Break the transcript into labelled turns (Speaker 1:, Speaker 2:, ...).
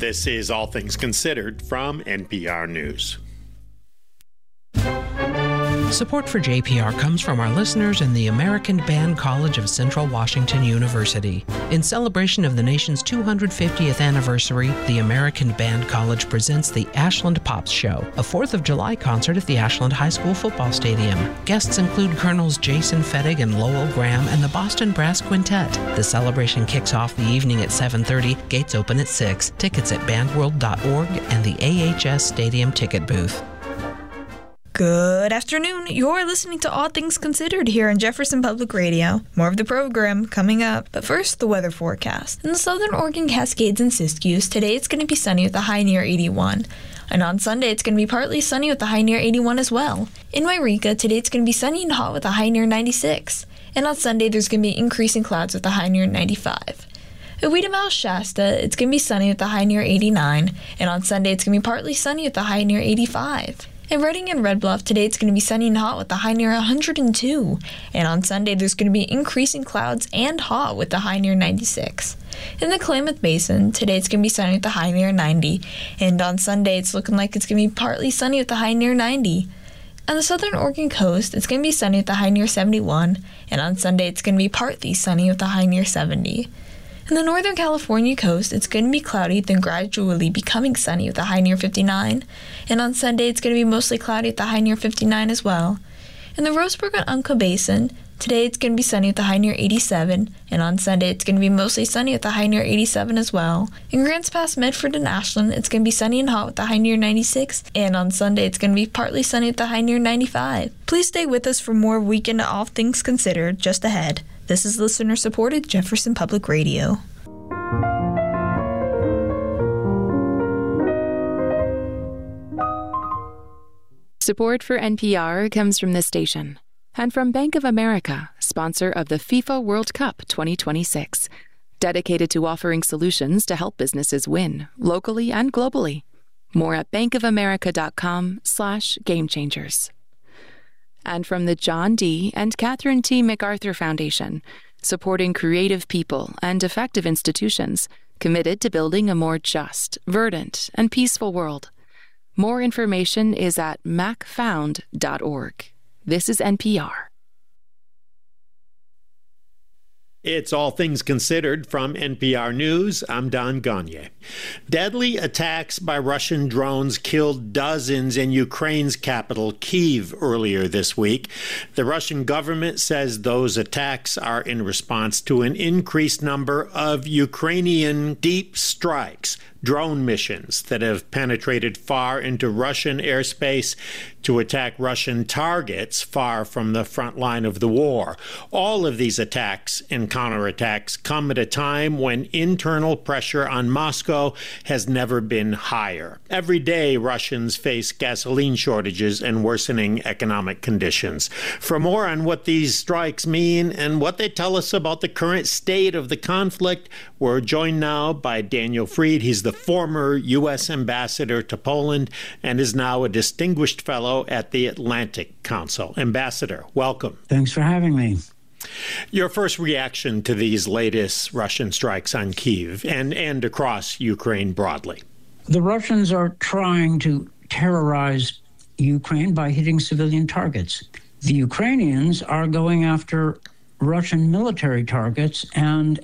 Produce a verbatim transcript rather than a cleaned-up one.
Speaker 1: This is All Things Considered from N P R News.
Speaker 2: Support for J P R comes from our listeners in the American Band College of Central Washington University. In celebration of the nation's two hundred fiftieth anniversary, the American Band College presents the Ashland Pops Show, a fourth of July concert at the Ashland High School football stadium. Guests include Colonels Jason Fettig and Lowell Graham and the Boston Brass Quintet. The celebration kicks off the evening at seven thirty, gates open at six. Tickets at bandworld dot org and the A H S Stadium ticket booth.
Speaker 3: Good afternoon. You're listening to All Things Considered here on Jefferson Public Radio. More of the program coming up. But first, the weather forecast. In the southern Oregon Cascades and Siskiyous, today it's going to be sunny with a high near eighty-one. And on Sunday, it's going to be partly sunny with a high near eighty-one as well. In Wairika, today it's going to be sunny and hot with a high near ninety-six. And on Sunday, there's going to be increasing clouds with a high near ninety-five. At Weedemouse Shasta, it's going to be sunny with a high near eighty-nine. And on Sunday, it's going to be partly sunny with a high near eighty-five. In Redding and Red Bluff, today it's going to be sunny and hot with a high near one hundred two. And on Sunday, there's going to be increasing clouds and hot with a high near ninety-six. In the Klamath Basin, today it's going to be sunny with a high near ninety. And on Sunday, it's looking like it's going to be partly sunny with a high near ninety. On the southern Oregon coast, it's going to be sunny with a high near seventy-one. And on Sunday, it's going to be partly sunny with a high near seventy. In the northern California coast, it's going to be cloudy, then gradually becoming sunny with a high near fifty-nine. And on Sunday, it's going to be mostly cloudy with a high near fifty-nine as well. In the Roseburg and Umpqua Basin, today it's going to be sunny with a high near eighty-seven. And on Sunday, it's going to be mostly sunny with a high near eighty-seven as well. In Grants Pass, Medford, and Ashland, it's going to be sunny and hot with a high near ninety-six. And on Sunday, it's going to be partly sunny with a high near ninety-five. Please stay with us for more Weekend All Things Considered just ahead. This is listener-supported Jefferson Public Radio.
Speaker 4: Support for N P R comes from this station and from Bank of America, sponsor of the FIFA World Cup twenty twenty-six, dedicated to offering solutions to help businesses win, locally and globally. More at bankofamerica.com slash game changers. And from the John D. and Catherine T. MacArthur Foundation, supporting creative people and effective institutions committed to building a more just, verdant, and peaceful world. More information is at mac found dot org. This is N P R.
Speaker 1: It's All Things Considered from N P R News. I'm Don Gagne. Deadly attacks by Russian drones killed dozens in Ukraine's capital, Kyiv, earlier this week. The Russian government says those attacks are in response to an increased number of Ukrainian deep strikes, drone missions that have penetrated far into Russian airspace to attack Russian targets far from the front line of the war. All of these attacks and counterattacks come at a time when internal pressure on Moscow has never been higher. Every day, Russians face gasoline shortages and worsening economic conditions. For more on what these strikes mean and what they tell us about the current state of the conflict, we're joined now by Daniel Fried. He's the former U S ambassador to Poland and is now a distinguished fellow at the Atlantic Council. Ambassador, welcome.
Speaker 5: Thanks for having me.
Speaker 1: Your first reaction to these latest Russian strikes on Kyiv and, and across Ukraine broadly?
Speaker 5: The Russians are trying to terrorize Ukraine by hitting civilian targets. The Ukrainians are going after Russian military targets and